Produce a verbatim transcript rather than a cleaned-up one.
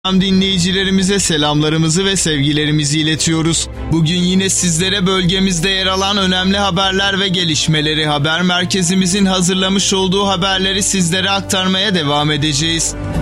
Dinleyicilerimize selamlarımızı ve sevgilerimizi iletiyoruz. Bugün yine sizlere bölgemizde yer alan önemli haberler ve gelişmeleri haber merkezimizin hazırlamış olduğu haberleri sizlere aktarmaya devam edeceğiz.